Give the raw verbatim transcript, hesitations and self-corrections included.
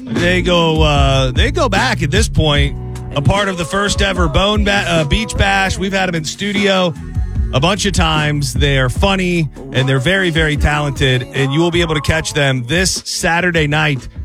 They go uh, they go back at this point, a part of the first ever Bone ba- uh, Beach Bash. We've had them in studio a bunch of times. They are funny, and they're very, very talented, and you will be able to catch them this Saturday night